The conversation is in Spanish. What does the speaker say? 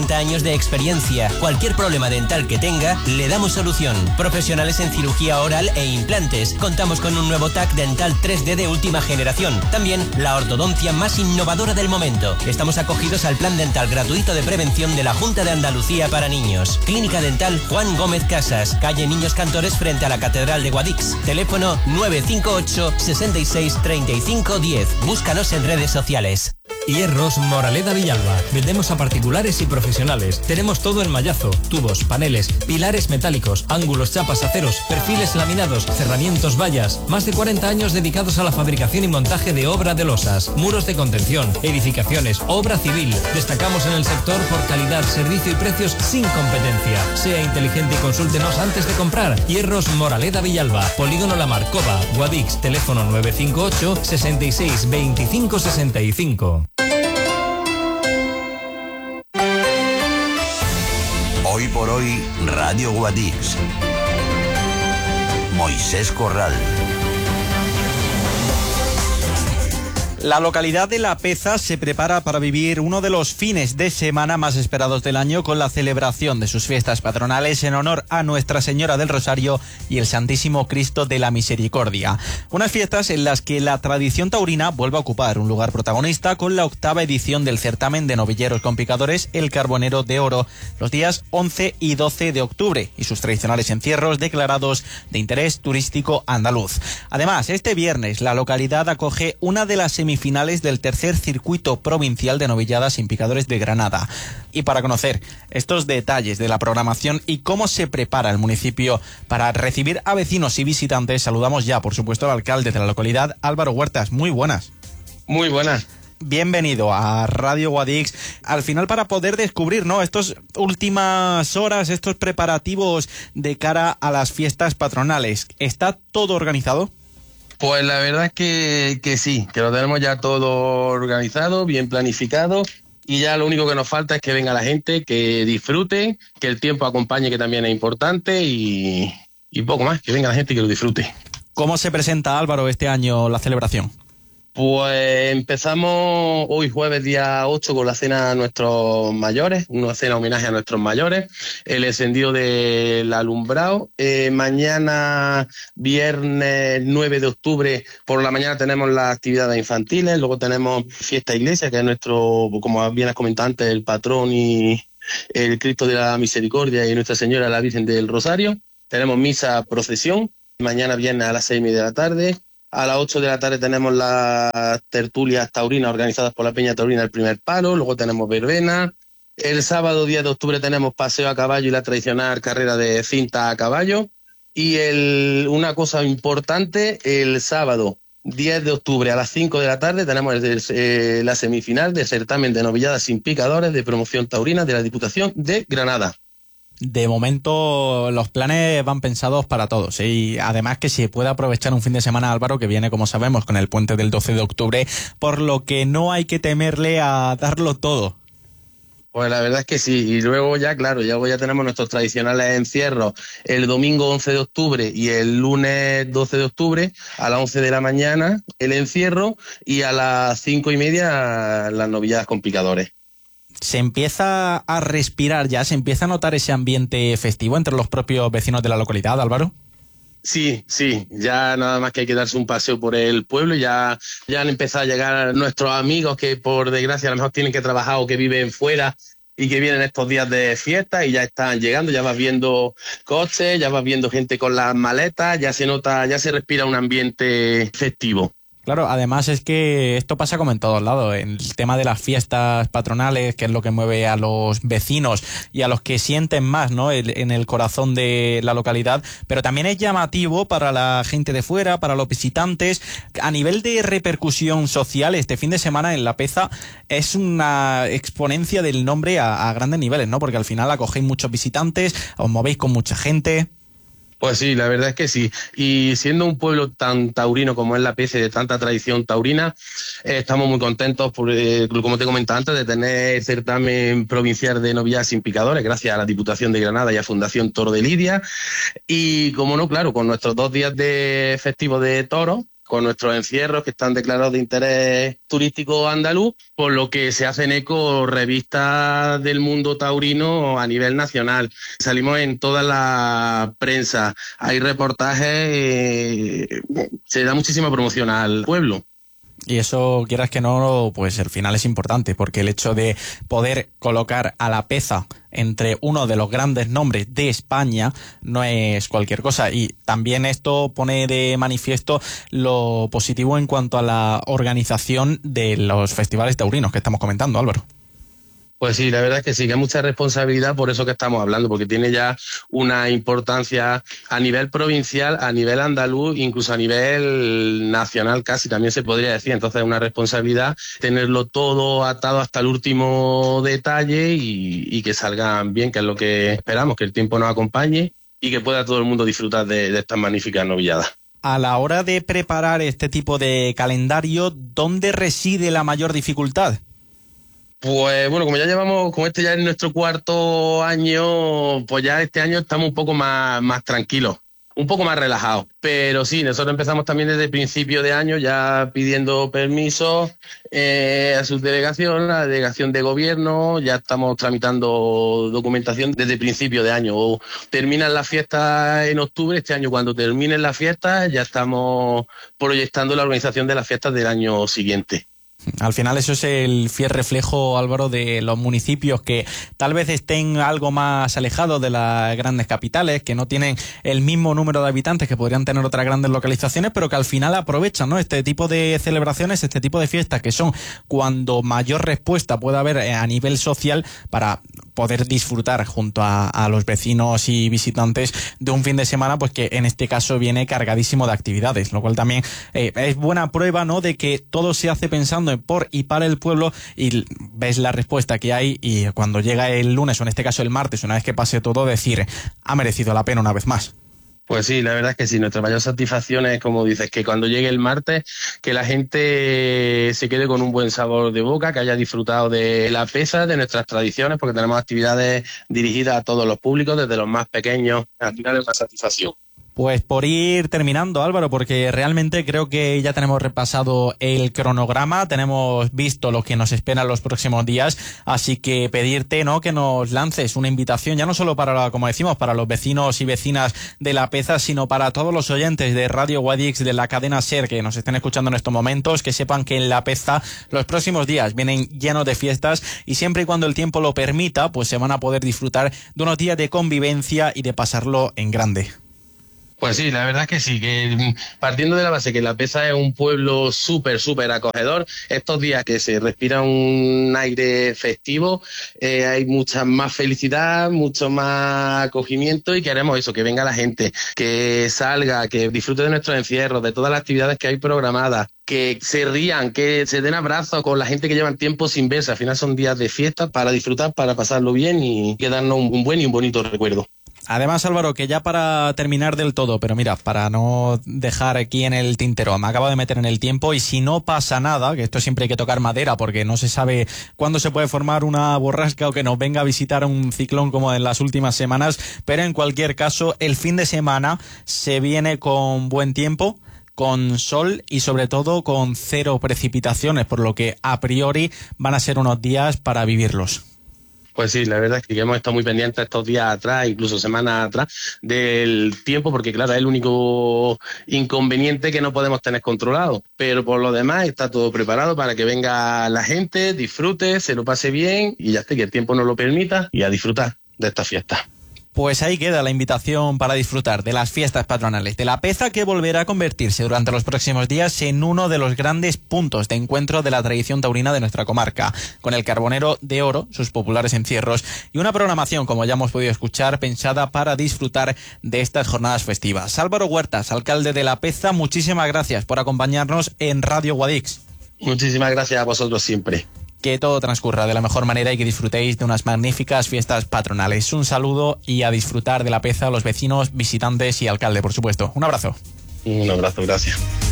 años de experiencia. Cualquier problema dental que tenga, le damos solución. Profesionales en cirugía oral e implantes. Contamos con un nuevo TAC dental 3D de última generación. También la ortodoncia más innovadora del momento. Estamos acogidos al plan dental gratuito de prevención de la Junta de Andalucía para niños. Clínica Dental Juan Gómez Casas, calle Niños Cantores frente a la Catedral de Guadix. Teléfono 958 66 35 10. Búscanos en redes sociales. Hierros Moraleda Villalba. Vendemos a particulares y profesionales. Tenemos todo en mallazo, tubos, paneles, pilares metálicos, ángulos, chapas, aceros, perfiles laminados, cerramientos, vallas. Más de 40 años dedicados a la fabricación y montaje de obra de losas, muros de contención, edificaciones, obra civil. Destacamos en el sector por calidad, servicio y precios sin competencia. Sea inteligente y consúltenos antes de comprar. Hierros Moraleda Villalba. Polígono La Marcova, Guadix. Teléfono 958 66 25 65. Hoy por hoy, Radio Guadix. Moisés Corral. La localidad de La Peza se prepara para vivir uno de los fines de semana más esperados del año con la celebración de sus fiestas patronales en honor a Nuestra Señora del Rosario y el Santísimo Cristo de la Misericordia. Unas fiestas en las que la tradición taurina vuelve a ocupar un lugar protagonista con la 8ª edición del certamen de novilleros con picadores El Carbonero de Oro, los días 11 y 12 de octubre y sus tradicionales encierros declarados de interés turístico andaluz. Además, este viernes la localidad acoge una de las semifinales del tercer circuito provincial de novilladas sin picadores de Granada. Y para conocer estos detalles de la programación y cómo se prepara el municipio para recibir a vecinos y visitantes, saludamos ya, por supuesto, al alcalde de la localidad, Álvaro Huertas. Muy buenas. Muy buenas. Bienvenido a Radio Guadix. Al final, para poder descubrir, ¿no?, estas últimas horas, estos preparativos de cara a las fiestas patronales, ¿está todo organizado? Pues la verdad es que sí, que lo tenemos ya todo organizado, bien planificado, y ya lo único que nos falta es que venga la gente, que disfrute, que el tiempo acompañe, que también es importante, y poco más, que venga la gente y que lo disfrute. ¿Cómo se presenta, Álvaro, este año la celebración? Pues empezamos hoy jueves día 8 con la cena a nuestros mayores, una cena homenaje a nuestros mayores, el encendido del alumbrado. Mañana viernes 9 de octubre por la mañana tenemos las actividades infantiles, luego tenemos fiesta iglesia, que es nuestro, como bien has comentado antes, el patrón y el Cristo de la Misericordia y Nuestra Señora la Virgen del Rosario. Tenemos misa procesión, mañana viernes a las 6:30 de la tarde. A las 8 de la tarde tenemos las tertulias taurinas organizadas por la Peña Taurina El Primer Palo, luego tenemos verbena. El sábado 10 de octubre tenemos paseo a caballo y la tradicional carrera de cinta a caballo. Y una cosa importante, el sábado 10 de octubre a las 5 de la tarde tenemos la semifinal del certamen de novilladas sin picadores de promoción taurina de la Diputación de Granada. De momento los planes van pensados para todos, ¿eh? Y además que se puede aprovechar un fin de semana, Álvaro, que viene, como sabemos, con el puente del 12 de octubre, por lo que no hay que temerle a darlo todo. Pues la verdad es que sí, y luego ya, claro, ya tenemos nuestros tradicionales encierros el domingo 11 de octubre y el lunes 12 de octubre a las 11 de la mañana el encierro y a las 5:30 las novilladas con picadores. Se empieza a respirar ya, se empieza a notar ese ambiente festivo entre los propios vecinos de la localidad, Álvaro. Sí, ya nada más que hay que darse un paseo por el pueblo, ya han empezado a llegar nuestros amigos que por desgracia a lo mejor tienen que trabajar o que viven fuera y que vienen estos días de fiesta y ya están llegando, ya vas viendo coches, ya vas viendo gente con las maletas, ya se nota, ya se respira un ambiente festivo. Claro, además es que esto pasa como en todos lados, el tema de las fiestas patronales, que es lo que mueve a los vecinos y a los que sienten más, ¿no?, en el corazón de la localidad, pero también es llamativo para la gente de fuera, para los visitantes. A nivel de repercusión social, este fin de semana en La Peza es una exponencia del nombre a grandes niveles, ¿no?, porque al final acogéis muchos visitantes, os movéis con mucha gente. Pues sí, la verdad es que sí. Y siendo un pueblo tan taurino como es La Peza, de tanta tradición taurina, estamos muy contentos, como te comentaba antes, de tener el certamen provincial de novilladas sin picadores, gracias a la Diputación de Granada y a Fundación Toro de Lidia. Y como no, claro, con nuestros 2 días de festivo de toros, con nuestros encierros que están declarados de interés turístico andaluz, por lo que se hacen eco revistas del mundo taurino a nivel nacional. Salimos en toda la prensa, hay reportajes, se da muchísima promoción al pueblo. Y eso, quieras que no, pues al final es importante, porque el hecho de poder colocar a la Peza entre uno de los grandes nombres de España no es cualquier cosa. Y también esto pone de manifiesto lo positivo en cuanto a la organización de los festivales taurinos que estamos comentando, Álvaro. Pues sí, la verdad es que sí, que hay mucha responsabilidad por eso que estamos hablando, porque tiene ya una importancia a nivel provincial, a nivel andaluz, incluso a nivel nacional casi también se podría decir. Entonces es una responsabilidad tenerlo todo atado hasta el último detalle y que salgan bien, que es lo que esperamos, que el tiempo nos acompañe y que pueda todo el mundo disfrutar de estas magníficas novilladas. A la hora de preparar este tipo de calendario, ¿dónde reside la mayor dificultad? Pues bueno, como este ya es nuestro cuarto año, pues ya este año estamos un poco más tranquilos, un poco más relajados. Pero sí, nosotros empezamos también desde principio de año ya pidiendo permiso a su delegación, a la delegación de gobierno, ya estamos tramitando documentación desde principio de año. O terminan las fiestas en octubre, este año cuando terminen las fiestas ya estamos proyectando la organización de las fiestas del año siguiente. Al final eso es el fiel reflejo, Álvaro, de los municipios que tal vez estén algo más alejados de las grandes capitales, que no tienen el mismo número de habitantes que podrían tener otras grandes localizaciones, pero que al final aprovechan, ¿no?, este tipo de celebraciones, este tipo de fiestas, que son cuando mayor respuesta puede haber a nivel social para poder disfrutar junto a los vecinos y visitantes de un fin de semana, pues que en este caso viene cargadísimo de actividades, lo cual también es buena prueba, ¿no?, de que todo se hace pensando por y para el pueblo, y ves la respuesta que hay, y cuando llega el lunes o en este caso el martes, una vez que pase todo, decir, ha merecido la pena una vez más. Pues sí, la verdad es que sí, nuestra mayor satisfacción es, como dices, que cuando llegue el martes, que la gente se quede con un buen sabor de boca, que haya disfrutado de la Peza, de nuestras tradiciones, porque tenemos actividades dirigidas a todos los públicos, desde los más pequeños. Al final es una satisfacción. Pues por ir terminando, Álvaro, porque realmente creo que ya tenemos repasado el cronograma, tenemos visto lo que nos espera en los próximos días, así que pedirte, ¿no?, que nos lances una invitación, ya no solo para, como decimos, para los vecinos y vecinas de La Peza, sino para todos los oyentes de Radio Guadix, de la cadena SER, que nos estén escuchando en estos momentos, que sepan que en La Peza los próximos días vienen llenos de fiestas, y siempre y cuando el tiempo lo permita, pues se van a poder disfrutar de unos días de convivencia y de pasarlo en grande. Pues sí, la verdad es que sí, que partiendo de la base que La Peza es un pueblo súper acogedor, estos días que se respira un aire festivo, hay mucha más felicidad, mucho más acogimiento, y queremos eso, que venga la gente, que salga, que disfrute de nuestros encierros, de todas las actividades que hay programadas, que se rían, que se den abrazos con la gente que llevan tiempo sin verse. Al final son días de fiesta para disfrutar, para pasarlo bien y quedarnos un buen y un bonito recuerdo. Además, Álvaro, que ya para terminar del todo, pero mira, para no dejar aquí en el tintero, me acabo de meter en el tiempo, y si no pasa nada, que esto siempre hay que tocar madera porque no se sabe cuándo se puede formar una borrasca o que nos venga a visitar un ciclón como en las últimas semanas, pero en cualquier caso, el fin de semana se viene con buen tiempo, con sol y sobre todo con cero precipitaciones, por lo que a priori van a ser unos días para vivirlos. Pues sí, la verdad es que hemos estado muy pendientes estos días atrás, incluso semanas atrás, del tiempo, porque claro, es el único inconveniente que no podemos tener controlado. Pero por lo demás está todo preparado para que venga la gente, disfrute, se lo pase bien y ya esté, que el tiempo nos lo permita, y a disfrutar de esta fiesta. Pues ahí queda la invitación para disfrutar de las fiestas patronales de La Peza, que volverá a convertirse durante los próximos días en uno de los grandes puntos de encuentro de la tradición taurina de nuestra comarca, con el Carbonero de Oro, sus populares encierros, y una programación, como ya hemos podido escuchar, pensada para disfrutar de estas jornadas festivas. Álvaro Huertas, alcalde de La Peza, muchísimas gracias por acompañarnos en Radio Guadix. Muchísimas gracias a vosotros siempre. Que todo transcurra de la mejor manera y que disfrutéis de unas magníficas fiestas patronales. Un saludo y a disfrutar de La Peza, los vecinos, visitantes y alcalde, por supuesto. Un abrazo. Un abrazo, gracias.